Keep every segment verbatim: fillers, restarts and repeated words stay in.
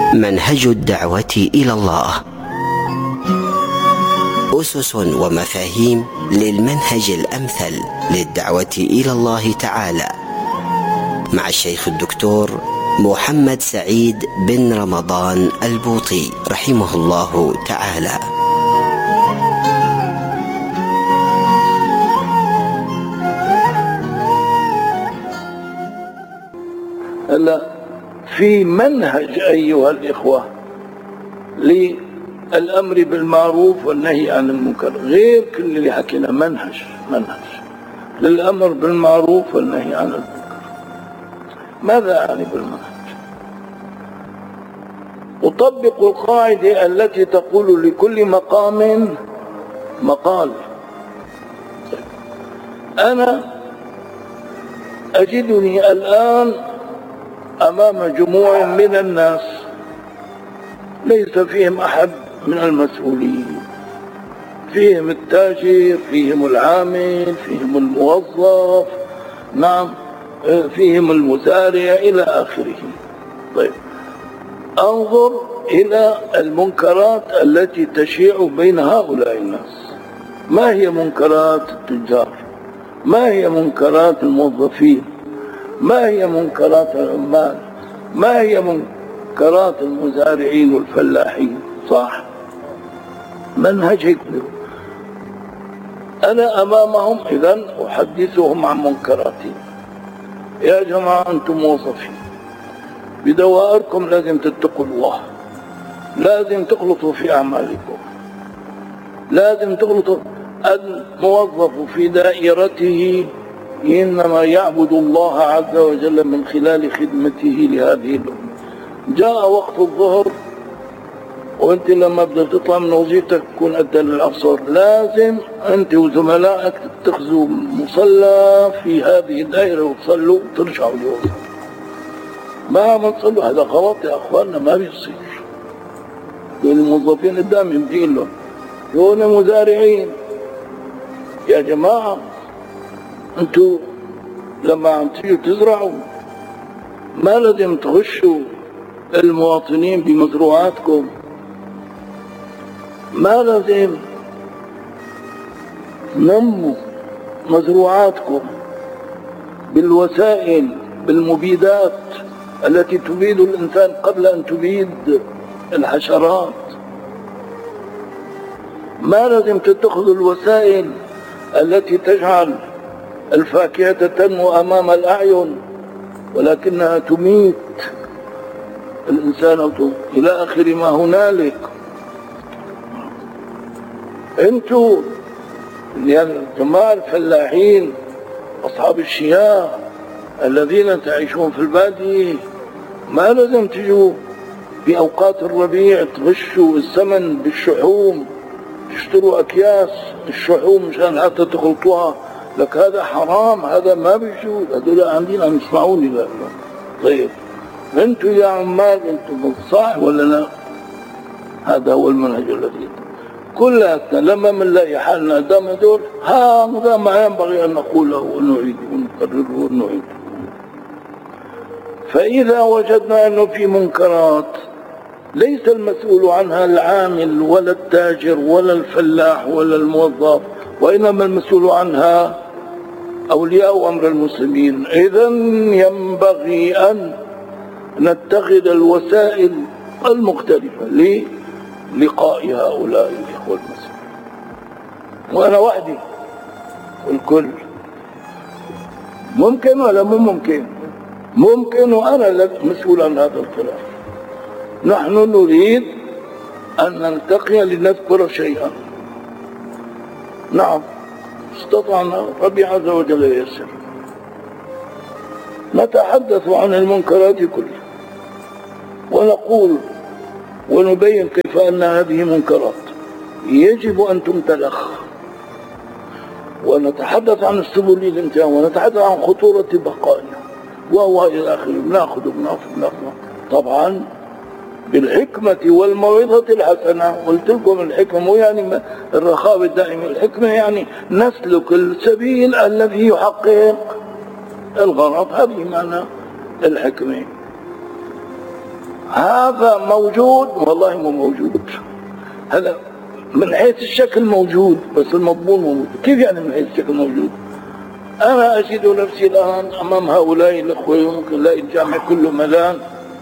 منهج الدعوة إلى الله، أسس ومفاهيم للمنهج الأمثل للدعوة إلى الله تعالى، مع الشيخ الدكتور محمد سعيد بن رمضان البوطي رحمه الله تعالى. هلا في منهج أيها الإخوة للأمر بالمعروف والنهي عن المنكر، غير كل اللي حكينا، منهج منهج للأمر بالمعروف والنهي عن المنكر. ماذا يعني بالمنهج؟ أطبق القاعدة التي تقول لكل مقام مقال. أنا أجدني الآن أمام جموع من الناس ليس فيهم أحد من المسؤولين، فيهم التاجر، فيهم العامل، فيهم الموظف، نعم، فيهم المزارع إلى آخره. طيب، أنظر إلى المنكرات التي تشيع بين هؤلاء الناس. ما هي منكرات التجار؟ ما هي منكرات الموظفين؟ ما هي منكرات العمال؟ ما هي منكرات المزارعين والفلاحين؟ صح؟ منهج هيك. أنا أمامهم إذن أحدثهم عن منكراتهم. يا جماعة أنتم موظفين، بدوائركم لازم تتقوا الله، لازم تخلطوا في أعمالكم، لازم تخلطوا. الموظف في دائرته إنما يعبد الله عز وجل من خلال خدمته لهذه الأمة. جاء وقت الظهر وأنت لما بدك تطلع من وظيفتك تكون أدى للعصر، لازم أنت وزملائك تتخذوا مصلى في هذه الدائرة وتصلوا وترجعوا لوظيفتكم. ما ما تصلوا، هذا غلط يا أخواننا، ما بيصير. دول الموظفين قدامي بدين لهم، دول مزارعين. يا جماعة انتوا لما عم تيجوا تزرعوا ما لازم تغشوا المواطنين بمزروعاتكم، ما لازم تنموا مزروعاتكم بالوسائل، بالمبيدات التي تبيد الإنسان قبل أن تبيد الحشرات. ما لازم تتخذوا الوسائل التي تجعل الفاكهة تنمو أمام الأعين ولكنها تميت الإنسان إلى آخر ما هنالك. أنتوا يعني جماعة الفلاحين أصحاب الشياه الذين تعيشون في البادية، ما لازم تجوا بأوقات الربيع تغشوا الثمن بالشحوم، تشتروا أكياس الشحوم مشان حتى تخلطوها. لك هذا حرام، هذا ما بيجوز. هذول عندنا عم يسمعوني لا. طيب انتوا يا عمال انتوا صح ولا لا؟ هذا هو المنهج الذي كلنا لما بنلاقي حالنا قدام هذول، هذا ما ينبغي ان نقوله ونعيده ونكرره ونعيده. فاذا وجدنا انه في منكرات ليس المسؤول عنها العامل ولا التاجر ولا الفلاح ولا الموظف، وإنما المسؤول عنها أولياء أمر المسلمين، إذن ينبغي أن نتخذ الوسائل المختلفة للقاء هؤلاء الإخوة المسلمين. وأنا وحدي والكل ممكن ولا مو ممكن؟ ممكن، وأنا مسؤول عن هذا الخلاف. نحن نريد أن نلتقي لنذكر شيئا. نعم، استطعنا، ربي عز وجل ييسر. نتحدث عن المنكرات كلها ونقول ونبين كيف أن هذه منكرات يجب أن تمتلخ، ونتحدث عن السبل للانتهاء، ونتحدث عن خطورة بقائها وهو إلى آخره. بناخذ بناخذ بناخذ طبعا بالحكمة والموعظة الحسنة. قلت لكم الحكمة مو يعني الرخاء الدائم، الحكمة يعني نسلك السبيل الذي يحقق الغرض. هذه معنى الحكمة. هذا موجود والله مو موجود. هذا من حيث الشكل موجود بس المضمون موجود. كيف يعني من حيث الشكل موجود؟ أنا أجد نفسي الآن أمام هؤلاء الأخوة، ممكن ألاقي الجامع كله ملان،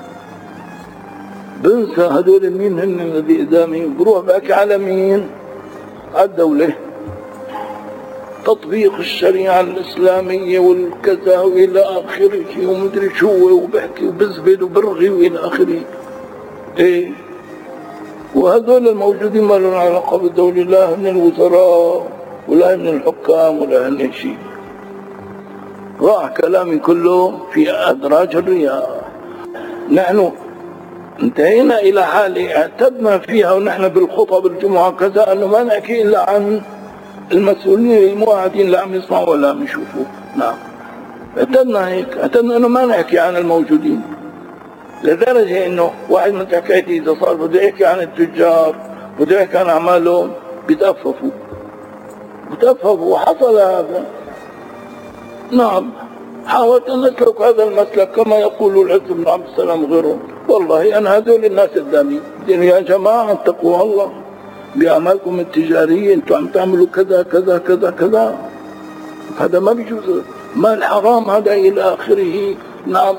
بنسى هذول مين هن الذي قدامي، بروح بحكي على مين؟ على الدولة، تطبيق الشريعة الإسلامية والكذا وإلى آخره ومدري شو، وبحكي وبزبد وبرغي وإلى آخره. إيه، وهذول الموجودين ما لهم علاقة بالدولة، لا من الوزراء ولا من الحكام ولا هن شيء. راح كلامي كله في أدراج الرياء. نحن انتهينا إلى حالة اعتدنا فيها ونحن بالخطب الجمعة كذا أنه ما نحكي إلا عن المسؤولين الموعدين اللي عم يسمعوا ولا عم يشوفوا. نعم، اعتدنا هيك، اعتدنا أنه ما نحكي عن الموجودين، لدرجة أنه واحد من حكايتي إذا صار بده يحكي عن التجار بده يحكي عن أعمالهم بيتأففوا بيتأففوا وحصل هذا. نعم، حاولت أن أسلك هذا المسلك كما يقول العز بن عبد السلام وغيرهم. والله أنا هذول الناس قدامي يا جماعة اتقوا الله بأعمالكم التجارية، أنتم عم تعملوا كذا كذا كذا كذا، هذا ما بيجوز، مال حرام هذا إلى آخره. نعم،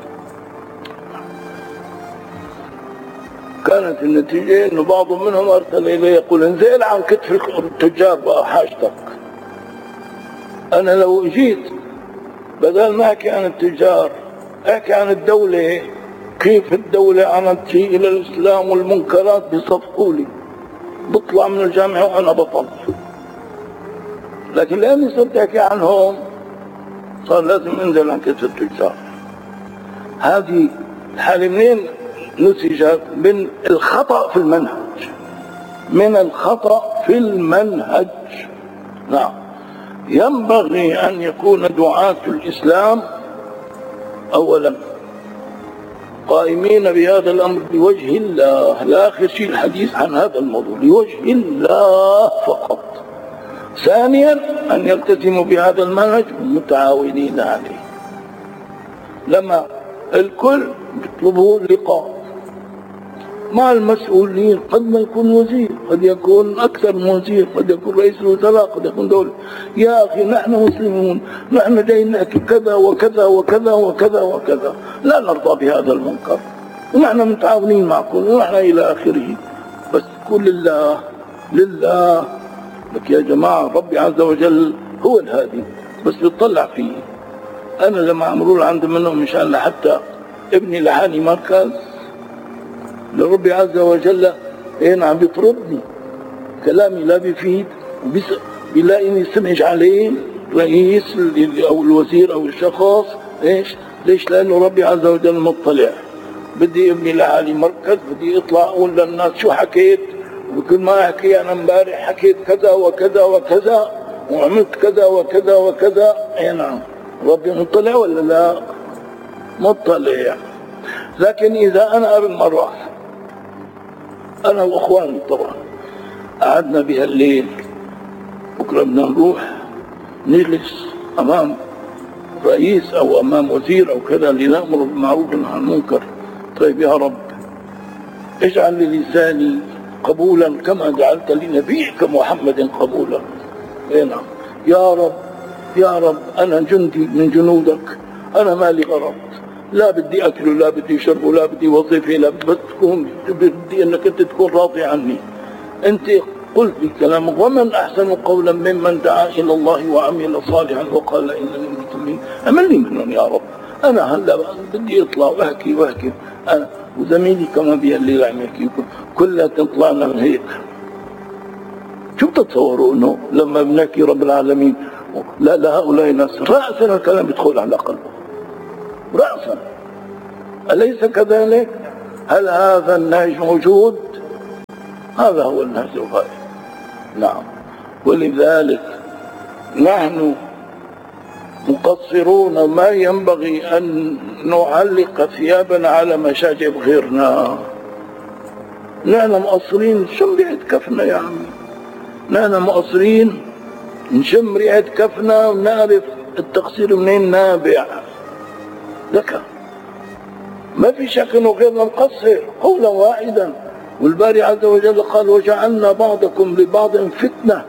كانت النتيجة أنه بعض منهم أرسل إلي يقول انزل عن كتف التجار بقى حاجتك. أنا لو جيت بدل ما أحكي عن التجار أحكي عن الدولة، كيف الدولة عملت شيء إلى الإسلام والمنكرات، بيصفقوا لي، بطلع من الجامعة وأنا بطل. لكن لأني صرت أحكي عنهم صار لازم أنزل عن كتف التجار. هذه الحالة منين نتجت؟ من الخطأ في المنهج، من الخطأ في المنهج. نعم، ينبغي أن يكون دعاة الإسلام أولا قائمين بهذا الأمر لوجه الله، لا آخر شيء الحديث عن هذا الموضوع لوجه الله فقط. ثانيا أن يلتزموا بهذا المنهج متعاونين عليه. لما الكل يطلبوا لقاء مع المسؤولين، قد ما يكون وزير، قد يكون أكثر من وزير، قد يكون رئيس الوزراء، قد يكون دولة. يا أخي نحن مسلمون، نحن جايين نحكي كذا وكذا وكذا وكذا وكذا، لا نرضى بهذا المنكر، ونحن متعاونين معكم ونحن إلى آخره، بس كل لله لله. لك يا جماعة ربي عز وجل هو الهادي، بس بتطلع فيه. أنا لما عمرول عند منهم مشان لحتى ابني لحاني مركز لربي عز وجل، هنا عم بيطردني، كلامي لا بيفيد، بيلاقيني سمج عليه رئيس او الوزير او الشخص. ايش؟ ليش؟ لانه ربي عز وجل مطلع. بدي ابني لحالي مركز، بدي اطلع اقول للناس شو حكيت، وكل ما احكي انا امبارح حكيت كذا وكذا وكذا وعملت كذا وكذا وكذا. اي نعم، ربي مطلع ولا لا؟ مطلع. لكن اذا انا قبل مرة أنا وأخواني طبعا قعدنا بها الليل، بكرة بدنا نروح نجلس أمام رئيس أو أمام وزير أو كذا لنأمر بالمعروف وننهى عن المنكر. طيب يا رب اجعل للساني قبولا كما جعلت لنبيك محمد قبولا. اي نعم يا رب، يا رب أنا جندي من جنودك، أنا مالي غرض، لا بدي أكل ولا بدي شرب ولا بدي وظيفة، لا بس تكون بدي أنك أنت تكون راضي عني. أنت قلت بكلامك ومن أحسن قولا ممن دعا إلى الله وعمل صالحا وقال إنني من المسلمين. عملني منهم يا رب. أنا هلا بدي أطلع وأحكي وأحكي أنا وزميلي كمان بها الليلة عم يحكي، كلها طلعنا من هيك. شو بتتصوروا إنه لما بنحكي رب العالمين لا لهؤلاء الناس رأسا الكلام بيدخل على قلبه رأسا، أليس كذلك؟ هل هذا النهج موجود؟ هذا هو النهج الغائب. نعم، ولذلك نحن مقصرون، ما ينبغي أن نعلق ثيابنا على مشاجب غيرنا. نحن مقصرين نشم ريحة كفنا يا عمي، نحن مقصرين نشم ريحة كفنا ونعرف التقصير منين نابع. لك ما في شك انه غيرنا مقصر قولا واحدا. والباري عز وجل قال وجعلنا بعضكم لبعض فتنة.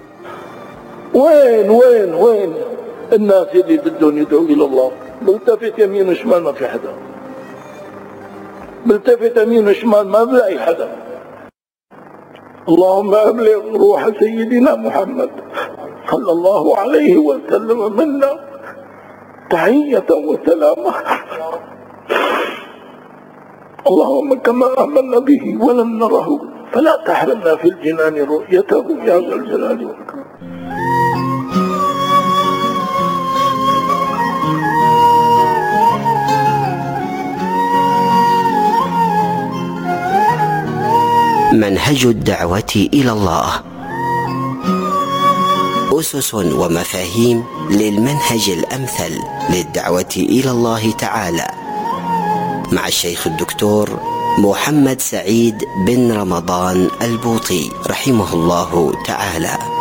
وين وين وين الناس اللي بدهم يدعوا الى الله؟ بلتفت يمين وشمال ما في حدا، بلتفت يمين وشمال ما بلاقي حدا. اللهم ابلغ روح سيدنا محمد صلى الله عليه وسلم منا تحية وسلامة. اللهم كما آمنا به ولم نره فلا تحرمنا في الجنان رؤيته يا ذا الجلال والإكرام. منهج الدعوة إلى الله، أسس ومفاهيم للمنهج الأمثل للدعوة إلى الله تعالى، مع الشيخ الدكتور محمد سعيد بن رمضان البوطي رحمه الله تعالى.